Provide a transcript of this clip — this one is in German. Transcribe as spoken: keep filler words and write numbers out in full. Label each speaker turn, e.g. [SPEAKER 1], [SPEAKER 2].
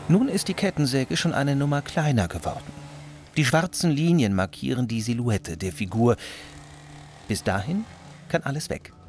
[SPEAKER 1] Nun ist die Kettensäge schon eine Nummer kleiner geworden. Die schwarzen Linien markieren die Silhouette der Figur. Bis dahin kann alles weg.